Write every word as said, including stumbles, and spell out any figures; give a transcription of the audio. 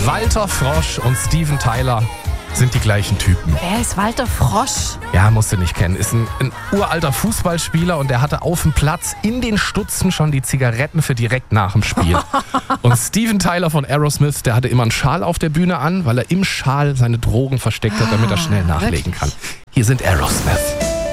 Walter Frosch und Steven Tyler sind die gleichen Typen. Wer ist Walter Frosch? Ja, musst du nicht kennen. Ist ein, ein uralter Fußballspieler und der hatte auf dem Platz in den Stutzen schon die Zigaretten für direkt nach dem Spiel. Und Steven Tyler von Aerosmith, der hatte immer einen Schal auf der Bühne an, weil er im Schal seine Drogen versteckt hat, damit er schnell nachlegen kann. Hier sind Aerosmith.